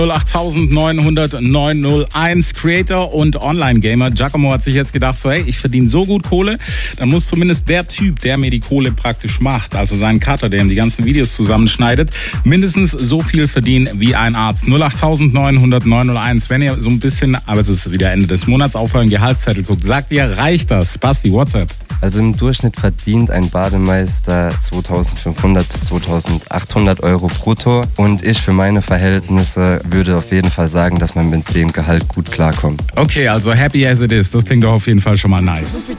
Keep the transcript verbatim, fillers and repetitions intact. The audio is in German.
null acht neun null null neun null eins, Creator und Online-Gamer. Giacomo hat sich jetzt gedacht, so hey, ich verdiene so gut Kohle, dann muss zumindest der Typ, der mir die Kohle praktisch macht, also sein Cutter, der ihm die ganzen Videos zusammenschneidet, mindestens so viel verdienen wie ein Arzt. null acht neun null null neun null eins. Wenn ihr so ein bisschen, aber es ist wieder Ende des Monats, auf euren Gehaltszettel guckt, sagt ihr, reicht das? Basti, WhatsApp. Also im Durchschnitt verdient ein Bademeister zweitausendfünfhundert bis zweitausendachthundert Euro brutto und ich für meine Verhältnisse würde auf jeden Fall sagen, dass man mit dem Gehalt gut klarkommt. Okay, also happy as it is, das klingt doch auf jeden Fall schon mal nice.